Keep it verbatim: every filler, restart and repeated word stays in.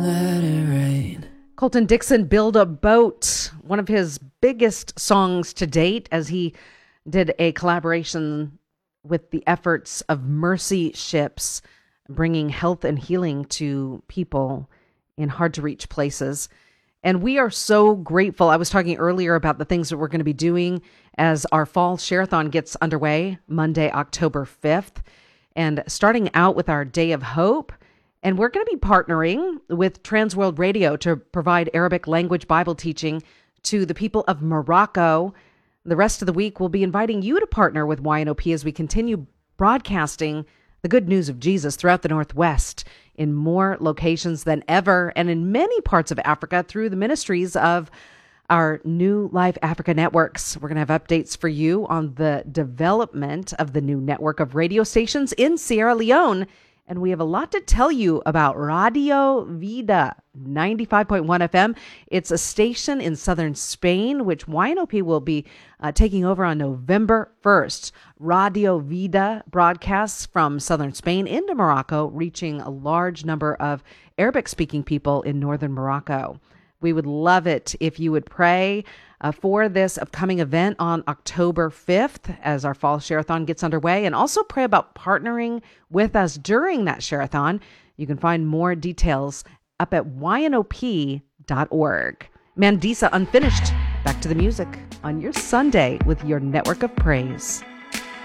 Let it rain. Colton Dixon, Build a Boat, one of his biggest songs to date, as he did a collaboration with the efforts of Mercy Ships, bringing health and healing to people in hard-to-reach places. And we are so grateful. I was talking earlier about the things that we're going to be doing as our fall share-a-thon gets underway Monday, October fifth, and starting out with our Day of Hope. And we're going to be partnering with Transworld Radio to provide Arabic language Bible teaching to the people of Morocco. The rest of the week, we'll be inviting you to partner with Y N O P as we continue broadcasting the good news of Jesus throughout the Northwest in more locations than ever, and in many parts of Africa through the ministries of our New Life Africa networks. We're going to have updates for you on the development of the new network of radio stations in Sierra Leone. And we have a lot to tell you about Radio Vida ninety-five point one F M. It's a station in southern Spain, which Y N O P will be uh, taking over on November first. Radio Vida broadcasts from southern Spain into Morocco, reaching a large number of Arabic-speaking people in northern Morocco. We would love it if you would pray uh, for this upcoming event on October fifth as our fall share-a-thon gets underway, and also pray about partnering with us during that share-a-thon. You can find more details up at Y N O P dot org. Mandisa Unfinished, back to the music on your Sunday with your network of praise.